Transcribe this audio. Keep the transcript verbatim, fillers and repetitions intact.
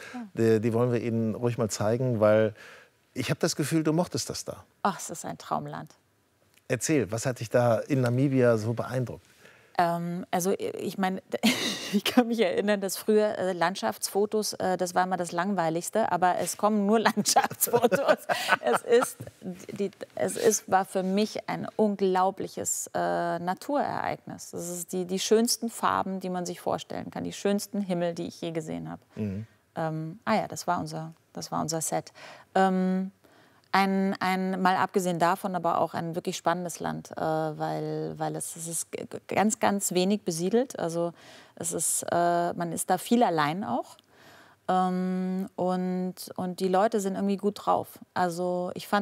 die, die wollen wir Ihnen ruhig mal zeigen, weil ich habe das Gefühl, du mochtest das da. Ach, es ist ein Traumland. Erzähl, was hat dich da in Namibia so beeindruckt? Ähm, also ich meine, ich kann mich erinnern, dass früher äh, Landschaftsfotos, äh, das war immer das Langweiligste, aber es kommen nur Landschaftsfotos. es ist, die, es ist, war für mich ein unglaubliches äh, Naturereignis. Das ist die, die schönsten Farben, die man sich vorstellen kann, die schönsten Himmel, die ich je gesehen habe. Mhm. Ähm, ah ja, das war unser, das war unser Set. Ähm, Ein, ein, mal abgesehen davon, aber auch ein wirklich spannendes Land, äh, weil, weil es, es ist ganz, ganz wenig besiedelt. Also es ist, äh, man ist da viel allein auch. Ähm, und, und die Leute sind irgendwie gut drauf. Also ich fand